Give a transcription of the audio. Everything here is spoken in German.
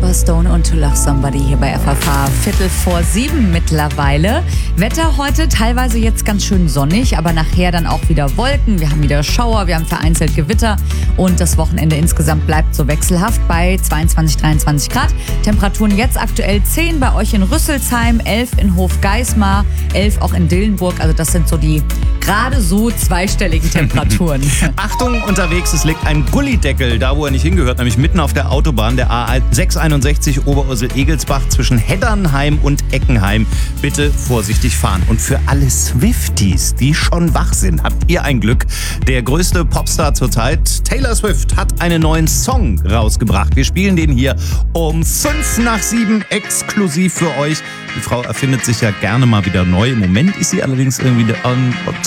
Oliver Stone und To Love Somebody hier bei FFH. 6:45 mittlerweile. Wetter heute teilweise jetzt ganz schön sonnig, aber nachher dann auch wieder Wolken. Wir haben wieder Schauer, wir haben vereinzelt Gewitter und das Wochenende insgesamt bleibt so wechselhaft bei 22, 23 Grad. Temperaturen jetzt aktuell 10 bei euch in Rüsselsheim, 11 in Hofgeismar, 11 auch in Dillenburg. Also das sind so die gerade so zweistelligen Temperaturen. Achtung, unterwegs, es liegt ein Gullideckel da, wo er nicht hingehört, nämlich mitten auf der Autobahn, der A661 Oberursel-Egelsbach zwischen Heddernheim und Eckenheim. Bitte vorsichtig fahren. Und für alle Swifties, die schon wach sind, habt ihr ein Glück. Der größte Popstar zurzeit, Taylor Swift, hat einen neuen Song rausgebracht. Wir spielen den hier um 6:55 exklusiv für euch. Die Frau erfindet sich ja gerne mal wieder neu. Im Moment ist sie allerdings irgendwie